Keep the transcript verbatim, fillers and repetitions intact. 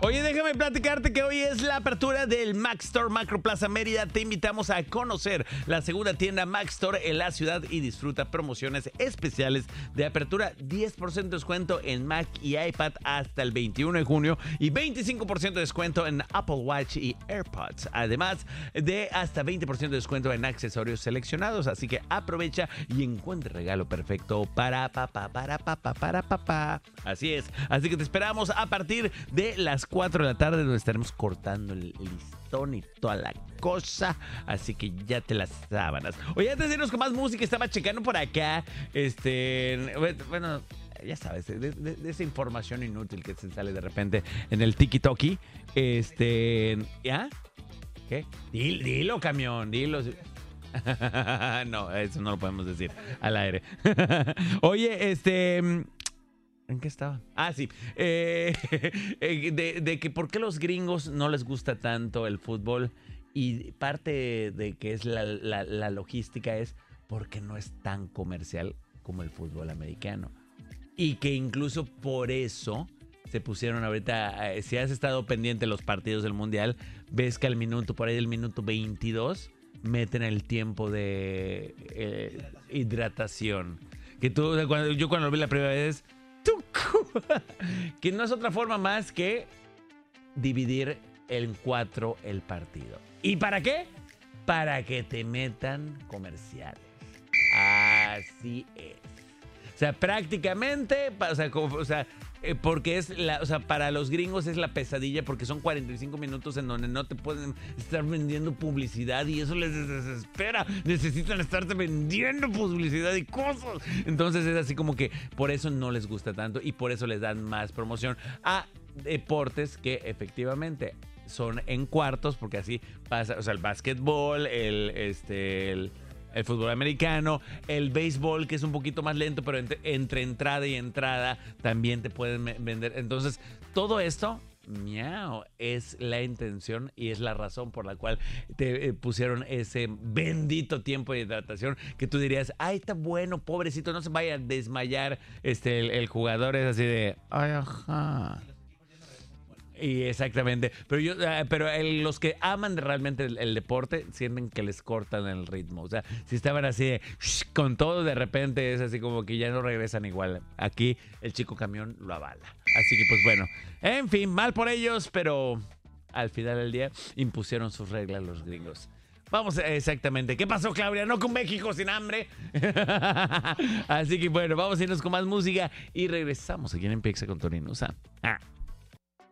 Oye, déjame platicarte que hoy es la apertura del Mac Store Macro Plaza Mérida. Te invitamos a conocer la segunda tienda Mac Store en la ciudad y disfruta promociones especiales de apertura. diez por ciento de descuento en Mac y iPad hasta el veintiuno de junio y veinticinco por ciento de descuento en Apple Watch y AirPods. Además de hasta veinte por ciento de descuento en accesorios seleccionados. Así que aprovecha y encuentra el regalo perfecto para papá, para papá, para papá. Así es. Así que te esperamos a partir de las cuatro de la tarde, donde estaremos cortando el listón y toda la cosa. Así que ya te las sábanas. Oye, antes de irnos con más música, estaba checando por acá. Este. Bueno. Ya sabes, de, de, de esa información inútil que se sale de repente en el tiki-toki. Este. ¿Ya? ¿Qué? Dilo, dilo, camión, dilo. No, eso no lo podemos decir al aire. Oye, este. ¿En qué estaba? Ah, sí. Eh, de, de que por qué los gringos no les gusta tanto el fútbol. Y parte de que es la, la, la logística es porque no es tan comercial como el fútbol americano. Y que incluso por eso se pusieron ahorita, eh, si has estado pendiente de los partidos del Mundial, ves que al minuto, por ahí del minuto veintidós, meten el tiempo de eh, hidratación. Que tú, cuando, yo cuando lo vi la primera vez, que no es otra forma más que dividir en cuatro el partido. ¿Y para qué? Para que te metan comerciales. Así es. O sea, prácticamente, o sea, como, o sea eh, porque es la, o sea, para los gringos es la pesadilla, porque son cuarenta y cinco minutos en donde no te pueden estar vendiendo publicidad y eso les desespera. Necesitan estarte vendiendo publicidad y cosas. Entonces es así como que por eso no les gusta tanto y por eso les dan más promoción a deportes que efectivamente son en cuartos, porque así pasa, o sea, el básquetbol, el este el El fútbol americano, el béisbol, que es un poquito más lento, pero entre, entre entrada y entrada también te pueden vender. Entonces, todo esto, miau, es la intención y es la razón por la cual te eh, pusieron ese bendito tiempo de hidratación, que tú dirías, ay, está bueno, pobrecito, no se vaya a desmayar este, el, el jugador. Es así de, ay, ajá. Y exactamente, pero yo, pero el, los que aman realmente el, el deporte sienten que les cortan el ritmo. O sea, si estaban así de, shh, con todo, de repente es así como que ya no regresan igual. Aquí el chico camión lo avala. Así que pues bueno, en fin, mal por ellos, pero al final del día impusieron sus reglas los gringos. Vamos, exactamente. ¿Qué pasó, Claudia? No con México sin hambre. Así que bueno, vamos a irnos con más música y regresamos aquí en Empieza con Tony Nusa. Ah.